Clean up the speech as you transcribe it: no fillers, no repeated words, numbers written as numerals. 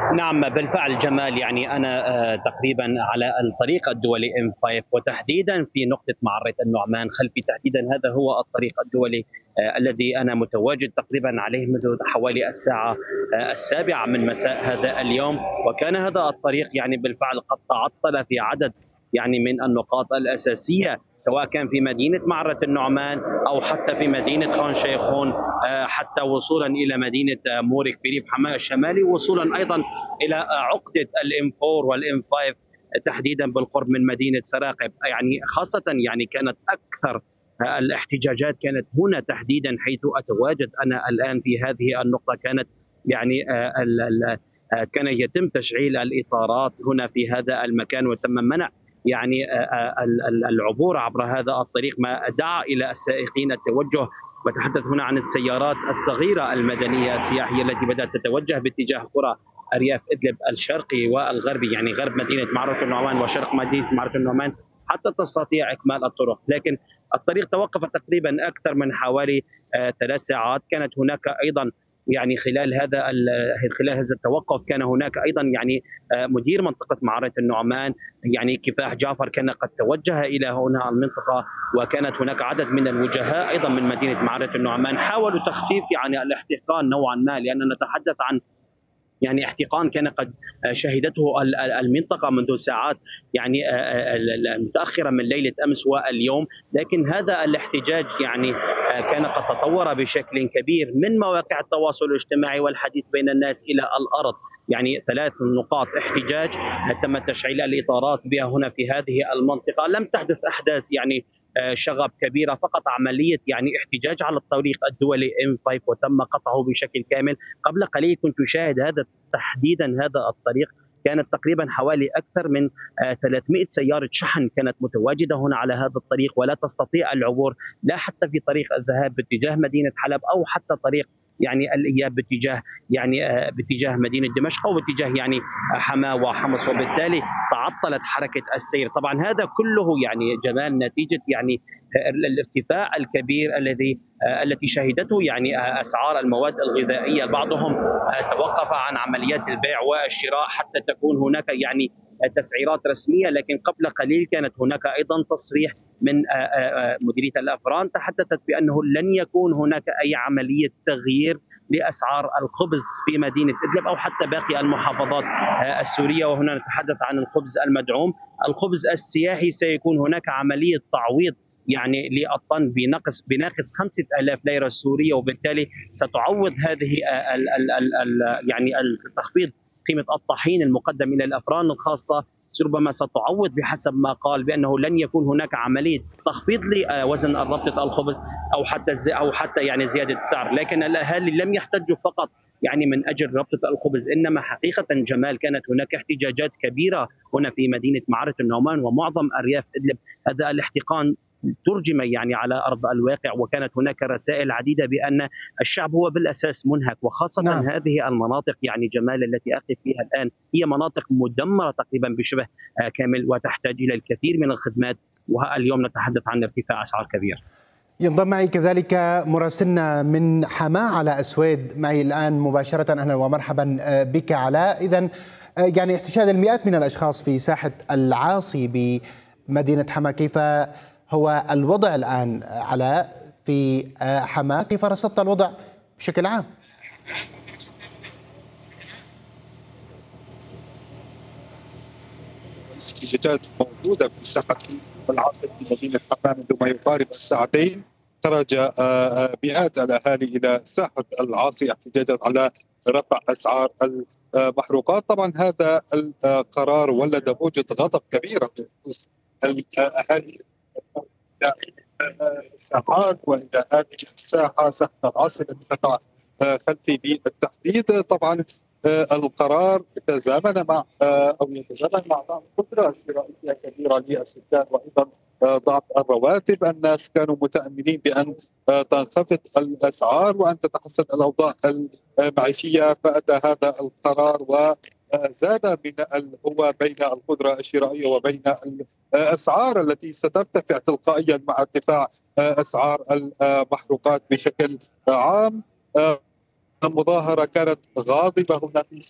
نعم بالفعل جمال، يعني أنا تقريبا على الطريق الدولي M5 وتحديدا في نقطة معرة النعمان خلفي تحديدا. هذا هو الطريق الدولي الذي أنا متواجد تقريبا عليه منذ حوالي الساعة 7 من مساء هذا اليوم. وكان هذا الطريق يعني بالفعل قد تعطل في عدد يعني من النقاط الأساسية، سواء كان في مدينة معرة النعمان أو حتى في مدينة خان شيخون، حتى وصولا إلى مدينة مورك في ريف حماة الشمالي، وصولا أيضا إلى عقدة الام 4 والام 5 تحديدا بالقرب من مدينة سراقب. يعني خاصة يعني كانت أكثر الاحتجاجات كانت هنا تحديدا حيث أتواجد أنا الآن في هذه النقطة. كانت يعني كان يتم تشعيل الإطارات هنا في هذا المكان، وتم منع يعني العبور عبر هذا الطريق، ما دعا إلى السائقين التوجه. وتحدث هنا عن السيارات الصغيرة المدنية السياحية التي بدأت تتوجه باتجاه قرى أرياف إدلب الشرقي والغربي، يعني غرب مدينة معرة النعمان وشرق مدينة معرة النعمان، حتى تستطيع إكمال الطرق. لكن الطريق توقف تقريبا أكثر من حوالي 3 ساعات. كانت هناك أيضا يعني خلال هذا التوقف كان هناك ايضا يعني مدير منطقه معرة النعمان يعني كفاح جعفر كان قد توجه الى هنا المنطقه، وكانت هناك عدد من الوجهاء ايضا من مدينه معرة النعمان حاولوا تخفيف يعني الاحتقان نوعا ما، لاننا نتحدث عن يعني احتقان كان قد شهدته المنطقة منذ ساعات يعني متأخرة من ليلة أمس واليوم. لكن هذا الاحتجاج يعني كان قد تطور بشكل كبير من مواقع التواصل الاجتماعي والحديث بين الناس إلى الأرض. يعني 3 نقاط احتجاج تم تشعيل الإطارات بها هنا في هذه المنطقة. لم تحدث أحداث يعني شغب كبيرة، فقط عملية يعني احتجاج على الطريق الدولي M5 وتم قطعه بشكل كامل. قبل قليل كنت أشاهد هذا تحديدا هذا الطريق، كانت تقريبا حوالي أكثر من 300 سيارة شحن كانت متواجدة هنا على هذا الطريق ولا تستطيع العبور، لا حتى في طريق الذهاب باتجاه مدينة حلب أو حتى طريق يعني الإياب باتجاه مدينة دمشق أو باتجاه يعني حماة وحمص، وبالتالي تعطلت حركة السير. طبعا هذا كله يعني جمال نتيجة يعني الارتفاع الكبير التي شهدته يعني اسعار المواد الغذائيه. بعضهم توقف عن عمليات البيع والشراء حتى تكون هناك يعني تسعيرات رسميه. لكن قبل قليل كانت هناك ايضا تصريح من مديريه الافران تحدثت بانه لن يكون هناك اي عمليه تغيير لاسعار الخبز في مدينه ادلب او حتى باقي المحافظات السوريه. وهنا نتحدث عن الخبز المدعوم. الخبز السياحي سيكون هناك عمليه تعويض يعني للطن بناقص 5000 ليرة سورية، وبالتالي ستعوض هذه يعني التخفيض قيمة الطحين المقدم إلى الأفران الخاصة، ربما ستعوض بحسب ما قال بأنه لن يكون هناك عملية تخفيض لوزن ربطة الخبز أو حتى يعني زيادة السعر. لكن الأهالي لم يحتجوا فقط يعني من أجل ربطة الخبز، إنما حقيقة جمال كانت هناك احتجاجات كبيرة هنا في مدينة معرة النعمان ومعظم أرياف إدلب. هذا الاحتقان ترجم يعني على أرض الواقع، وكانت هناك رسائل عديدة بأن الشعب هو بالأساس منهك، وخاصة نعم. هذه المناطق يعني جمال التي أقف فيها الآن هي مناطق مدمرة تقريبا بشبه كامل وتحتاج إلى الكثير من الخدمات، واليوم نتحدث عن ارتفاع أسعار كبير. ينضم معي كذلك مراسلنا من حماة علاء السويد معي الآن مباشرة. أهلا ومرحبا بك علاء. إذن يعني احتشاد المئات من الأشخاص في ساحة العاصي بمدينة حماة، كيف هو الوضع الآن علاء في حماة؟ كيف رصدت الوضع بشكل عام؟ الاحتجاجات موجودة في ساحة العاصي في مدينة حماة منذ ما يقارب الساعتين. خرج مئات الأهالي إلى ساحة العاصي احتجاجا على رفع أسعار المحروقات. طبعا هذا القرار ولد موجة غضب كبيرة في نفوس الأهالي الساحات وإلى هذه الساحة، ساحة العاصي التي تقع خلفي بالتحديد. طبعا القرار يتزامن مع ضعف قدرة شرائية كبيرة للسكان، وأيضا ضعف الرواتب. الناس كانوا متأملين بأن تنخفض الأسعار وأن تتحسن الأوضاع المعيشية، فأتى هذا القرار وزاد من هو بين القدرة الشرائية وبين الأسعار التي سترتفع تلقائيا مع ارتفاع أسعار المحروقات بشكل عام. المظاهرة كانت غاضبة هنا في